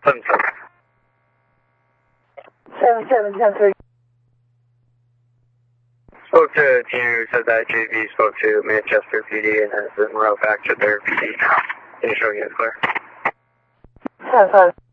7-7. 7-7-10-3. Spoke to Tina who said that JV spoke to Manchester PD and has been route back to their PD now. Can you show me it's clear? 10-5.